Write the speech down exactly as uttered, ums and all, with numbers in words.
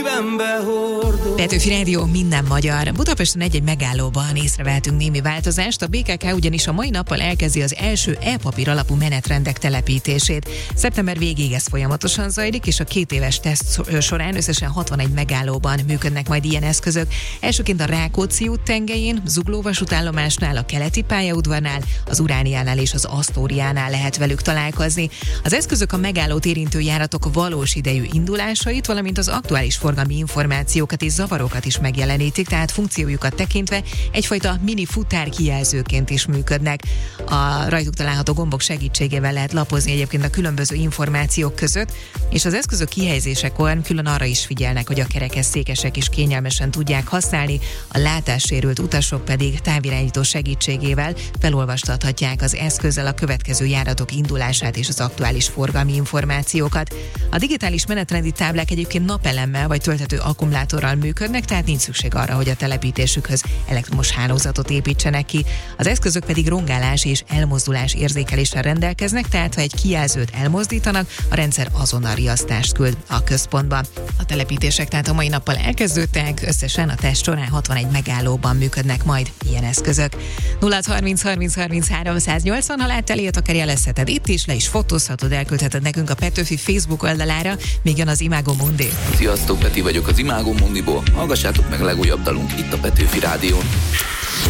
Petőfi Rádió, minden magyar. Budapesten egy-egy megállóban észrevehetünk némi változást. A bé ká ká ugyanis a mai nappal elkezdi az első e-papír alapú menetrendek telepítését. Szeptember végéig ez folyamatosan zajlik, és a két éves teszt során összesen hatvanegy megállóban működnek majd ilyen eszközök. Elsőként a Rákóczi út tengelyén, Zugló vasútállomásnál, a Keleti pályaudvarnál, az Urániánál és az Asztóriánál lehet velük találkozni. Az eszközök a megállót érintő járatok valós idejű indulásait, valamint az aktuális forgalmi információkat és zavarokat is megjelenítik, tehát funkciójukat tekintve egyfajta mini futárkijelzőként is működnek. A rajtuk található gombok segítségével lehet lapozni egyébként a különböző információk között, és az eszközök kihelyezésekor külön arra is figyelnek, hogy a kerekesszékesek is kényelmesen tudják használni, a látássérült utasok pedig távirányító segítségével felolvastathatják az eszközzel a következő járatok indulását és az aktuális forgalmi információkat. A digitális menetrendi táblák egyébként napelemmel vagy tölthető akkumulátorral működnek, tehát nincs szükség arra, hogy a telepítésükhöz elektromos hálózatot építsenek ki. Az eszközök pedig rongálás és elmozdulás érzékeléssel rendelkeznek, tehát ha egy kijelzőt elmozdítanak, a rendszer azonnal riasztást küld a központba. A telepítések tehát a mai nappal elkezdődtek, összesen a teszt során hatvanegy megállóban működnek majd ilyen eszközök. nulla harminc harminc harminchárom száznyolcvan, ha láttál ilyet, akár jelezheted itt is, le is fotózhatod, elküldheted nekünk a Petőfi Facebook oldalára, még jön az Imago Mundi. Sziasztok, Peti vagyok az Imago Mundiból. Hallgassátok meg a legújabb dalunk itt a Petőfi Rádión.